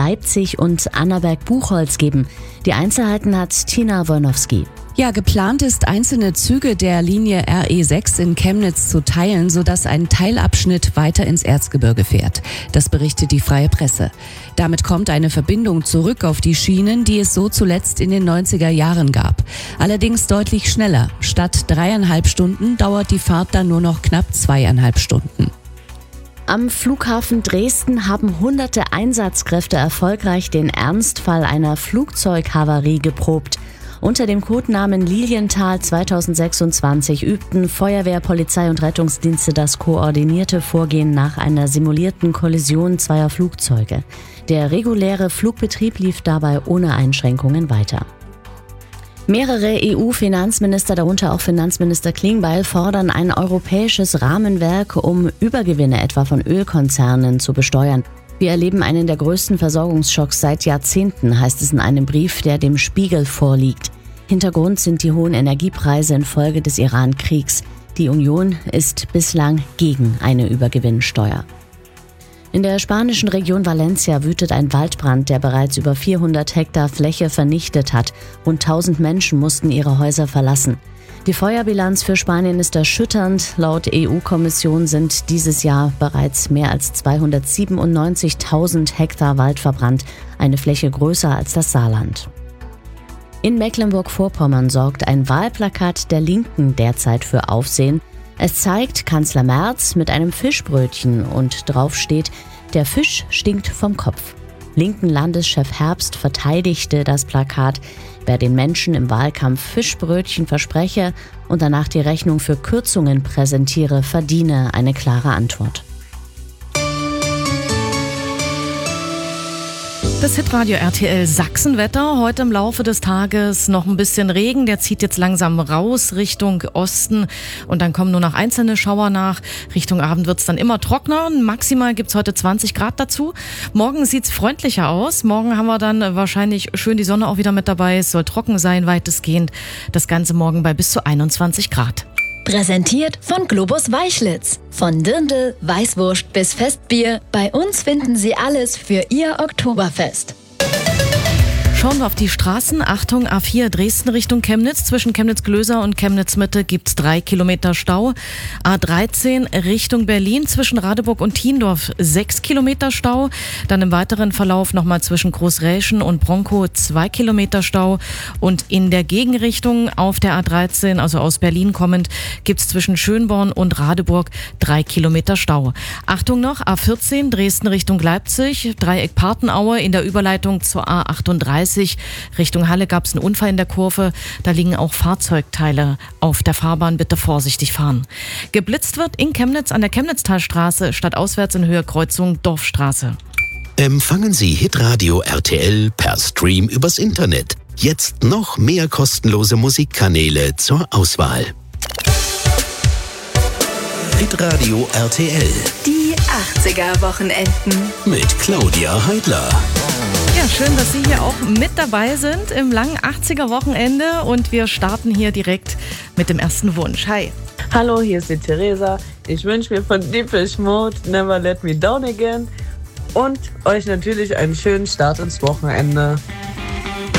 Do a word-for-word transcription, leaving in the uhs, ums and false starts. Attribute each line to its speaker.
Speaker 1: Leipzig und Annaberg-Buchholz geben. Die Einzelheiten hat Tina Wolnowski.
Speaker 2: Ja, geplant ist, einzelne Züge der Linie R E sechs in Chemnitz zu teilen, sodass ein Teilabschnitt weiter ins Erzgebirge fährt. Das berichtet die Freie Presse. Damit kommt eine Verbindung zurück auf die Schienen, die es so zuletzt in den neunziger Jahren gab. Allerdings deutlich schneller. Statt dreieinhalb Stunden dauert die Fahrt dann nur noch knapp zweieinhalb Stunden.
Speaker 1: Am Flughafen Dresden haben hunderte Einsatzkräfte erfolgreich den Ernstfall einer Flugzeughavarie geprobt. Unter dem Codenamen Lilienthal zweitausendsechsundzwanzig übten Feuerwehr, Polizei und Rettungsdienste das koordinierte Vorgehen nach einer simulierten Kollision zweier Flugzeuge. Der reguläre Flugbetrieb lief dabei ohne Einschränkungen weiter. Mehrere E U-Finanzminister, darunter auch Finanzminister Klingbeil, fordern ein europäisches Rahmenwerk, um Übergewinne etwa von Ölkonzernen zu besteuern. Wir erleben einen der größten Versorgungsschocks seit Jahrzehnten, heißt es in einem Brief, der dem Spiegel vorliegt. Hintergrund sind die hohen Energiepreise infolge des Iran-Kriegs. Die Union ist bislang gegen eine Übergewinnsteuer. In der spanischen Region Valencia wütet ein Waldbrand, der bereits über vierhundert Hektar Fläche vernichtet hat. Rund tausend Menschen mussten ihre Häuser verlassen. Die Feuerbilanz für Spanien ist erschütternd. Laut E U-Kommission sind dieses Jahr bereits mehr als zweihundertsiebenundneunzigtausend Hektar Wald verbrannt, eine Fläche größer als das Saarland. In Mecklenburg-Vorpommern sorgt ein Wahlplakat der Linken derzeit für Aufsehen. Es zeigt Kanzler Merz mit einem Fischbrötchen und drauf steht: Der Fisch stinkt vom Kopf. Linken Landeschef Herbst verteidigte das Plakat. Wer den Menschen im Wahlkampf Fischbrötchen verspreche und danach die Rechnung für Kürzungen präsentiere, verdiene eine klare Antwort.
Speaker 3: Das Hitradio R T L Sachsenwetter. Heute im Laufe des Tages noch ein bisschen Regen. Der zieht jetzt langsam raus Richtung Osten. Und dann kommen nur noch einzelne Schauer nach. Richtung Abend wird es dann immer trockener. Maximal gibt es heute zwanzig Grad dazu. Morgen sieht es freundlicher aus. Morgen haben wir dann wahrscheinlich schön die Sonne auch wieder mit dabei. Es soll trocken sein, weitestgehend. Das Ganze morgen bei bis zu einundzwanzig Grad.
Speaker 4: Präsentiert von Globus Weichlitz. Von Dirndl, Weißwurst bis Festbier. Bei uns finden Sie alles für Ihr Oktoberfest.
Speaker 3: Schauen wir auf die Straßen. Achtung, A vier Dresden Richtung Chemnitz. Zwischen Chemnitz-Glöser und Chemnitz-Mitte gibt's drei Kilometer Stau. A dreizehn Richtung Berlin zwischen Radeburg und Thiendorf sechs Kilometer Stau. Dann im weiteren Verlauf nochmal zwischen Großräschen und Bronkow zwei Kilometer Stau. Und in der Gegenrichtung auf der A dreizehn, also aus Berlin kommend, gibt's zwischen Schönborn und Radeburg drei Kilometer Stau. Achtung noch, A vierzehn Dresden Richtung Leipzig, Dreieck Partenaue in der Überleitung zur A achtunddreißig. Richtung Halle gab es einen Unfall in der Kurve. Da liegen auch Fahrzeugteile auf der Fahrbahn. Bitte vorsichtig fahren. Geblitzt wird in Chemnitz an der Chemnitztalstraße, stadtauswärts in Höhe Kreuzung Dorfstraße.
Speaker 5: Empfangen Sie Hitradio R T L per Stream übers Internet. Jetzt noch mehr kostenlose Musikkanäle zur Auswahl. Hitradio R T L.
Speaker 4: Die achtziger-Wochenenden.
Speaker 5: Mit Claudia Heidler.
Speaker 3: Ja, schön, dass Sie hier auch mit dabei sind im langen achtziger-Wochenende und wir starten hier direkt mit dem ersten Wunsch. Hi.
Speaker 6: Hallo, hier ist die Theresa. Ich wünsche mir von Depeche Mode Never Let Me Down Again und euch natürlich einen schönen Start ins Wochenende.